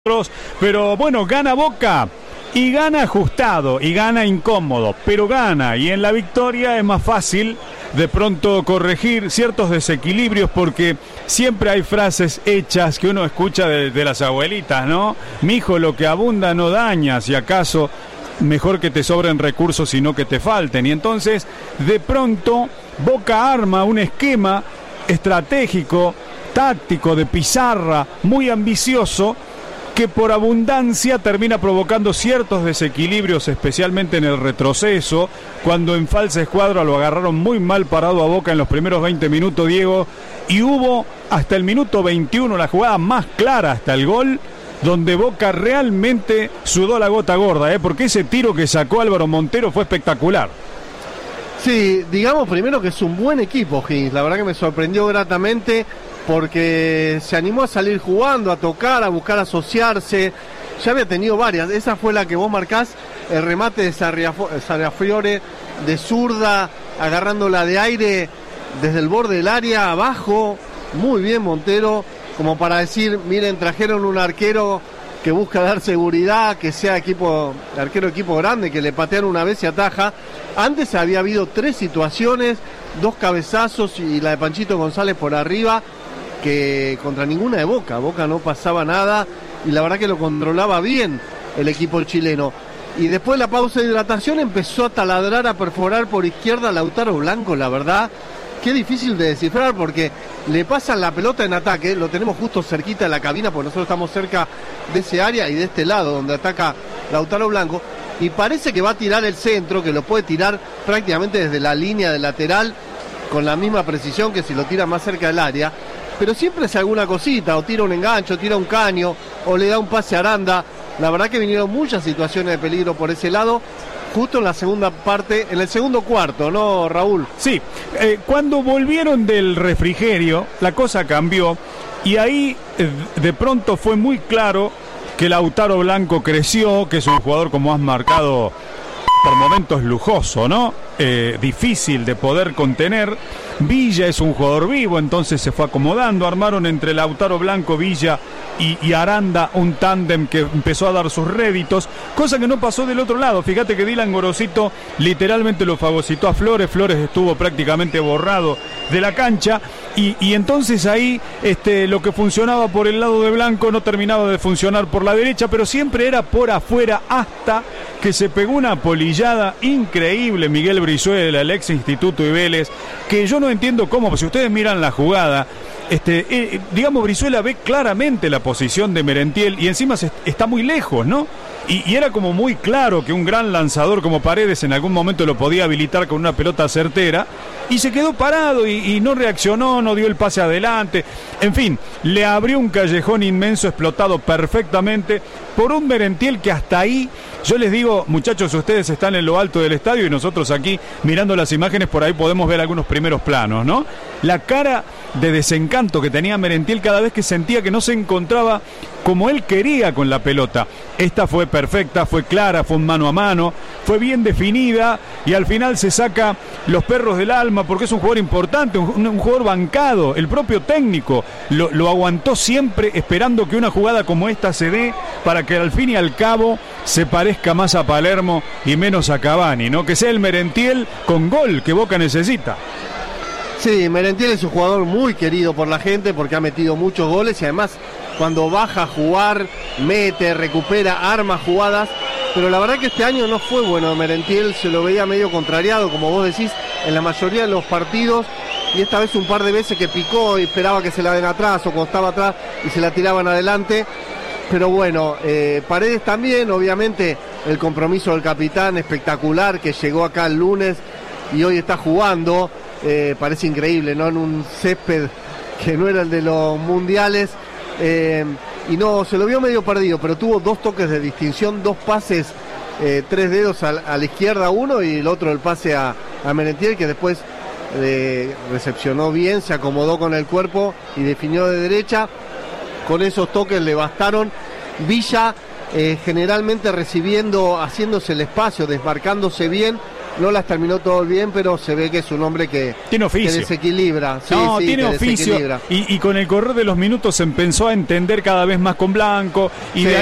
Pero bueno, gana Boca y gana ajustado y gana incómodo, pero gana, y en la victoria es más fácil de pronto corregir ciertos desequilibrios, porque siempre hay frases hechas que uno escucha de las abuelitas, ¿no? Mijo, lo que abunda no daña, si acaso mejor que te sobren recursos y no que te falten. Y entonces de pronto Boca arma un esquema estratégico, táctico, de pizarra, muy ambicioso, que por abundancia termina provocando ciertos desequilibrios, especialmente en el retroceso, cuando en falsa escuadra lo agarraron muy mal parado a Boca en los primeros 20 minutos, Diego, y hubo hasta el minuto 21 la jugada más clara hasta el gol, donde Boca realmente sudó la gota gorda, porque ese tiro que sacó Álvaro Montero fue espectacular. Sí, digamos primero que es un buen equipo, Gis. La verdad que me sorprendió gratamente porque se animó a salir jugando, a tocar, a buscar asociarse. Ya había tenido varias. Esa fue la que vos marcás, el remate de Sarriafiore de zurda, agarrándola de aire desde el borde del área, abajo. Muy bien Montero, como para decir, miren, trajeron un arquero que busca dar seguridad, que sea arquero equipo grande, que le patean una vez y ataja. Antes había habido 3 situaciones, 2 cabezazos y la de Panchito González por arriba, que contra ninguna de Boca. Boca no pasaba nada y la verdad que lo controlaba bien el equipo chileno. Y después de la pausa de hidratación empezó a taladrar, a perforar por izquierda Lautaro Blanco, la verdad. Qué difícil de descifrar porque le pasan la pelota en ataque, lo tenemos justo cerquita de la cabina porque nosotros estamos cerca de ese área y de este lado donde ataca Lautaro Blanco, y parece que va a tirar el centro, que lo puede tirar prácticamente desde la línea de lateral con la misma precisión que si lo tira más cerca del área, pero siempre es alguna cosita, o tira un engancho, tira un caño, o le da un pase a Aranda. La verdad que vinieron muchas situaciones de peligro por ese lado, justo en la segunda parte, en el segundo cuarto, ¿no, Raúl? Sí, cuando volvieron del refrigerio, la cosa cambió, y ahí de pronto fue muy claro que Lautaro Blanco creció, que es un jugador, como has marcado, por momentos lujoso, ¿no? Difícil de poder contener. Villa es un jugador vivo, entonces se fue acomodando, armaron entre Lautaro Blanco, Villa y Aranda un tándem que empezó a dar sus réditos, cosa que no pasó del otro lado. Fíjate que Dylan Gorosito literalmente lo fagocitó a Flores estuvo prácticamente borrado de la cancha, y entonces ahí lo que funcionaba por el lado de Blanco no terminaba de funcionar por la derecha, pero siempre era por afuera, hasta que se pegó una polillada increíble Miguel Brizuela, el ex Instituto y Vélez, que yo no entiendo cómo, si ustedes miran la jugada, digamos, Brizuela ve claramente la posición de Merentiel y encima está muy lejos, ¿no? Y era como muy claro que un gran lanzador como Paredes en algún momento lo podía habilitar con una pelota certera, y se quedó parado y no reaccionó, no dio el pase adelante. En fin, le abrió un callejón inmenso explotado perfectamente por un Merentiel que hasta ahí, yo les digo, muchachos, ustedes están en lo alto del estadio y nosotros aquí mirando las imágenes, por ahí podemos ver algunos primeros planos, ¿no? La cara de desencanto que tenía Merentiel cada vez que sentía que no se encontraba como él quería con la pelota. Esta fue perfecta, fue clara, fue un mano a mano, fue bien definida, y al final se saca los perros del alma porque es un jugador importante, un jugador bancado. El propio técnico lo aguantó siempre esperando que una jugada como esta se dé para que al fin y al cabo se parezca más a Palermo y menos a Cavani, ¿no? Que sea el Merentiel con gol que Boca necesita. Sí, Merentiel es un jugador muy querido por la gente porque ha metido muchos goles y además cuando baja a jugar, mete, recupera, arma jugadas, pero la verdad que este año no fue bueno Merentiel, se lo veía medio contrariado, como vos decís, en la mayoría de los partidos, y esta vez un par de veces que picó y esperaba que se la den atrás, o cuando estaba atrás y se la tiraban adelante. Pero bueno, Paredes también, obviamente el compromiso del capitán espectacular, que llegó acá el lunes y hoy está jugando. Parece increíble, ¿no? En un césped que no era el de los mundiales, y no, se lo vio medio perdido, pero tuvo 2 toques de distinción, 2 pases, 3 dedos a la izquierda uno y el otro el pase a Merentiel, que después recepcionó bien, se acomodó con el cuerpo y definió de derecha. Con esos toques le bastaron. Villa generalmente recibiendo, haciéndose el espacio, desmarcándose bien, no las terminó todo bien, pero se ve que es un hombre que tiene oficio, que desequilibra. Sí, no, sí, tiene oficio, y con el correr de los minutos empezó a entender cada vez más con Blanco, y sí. de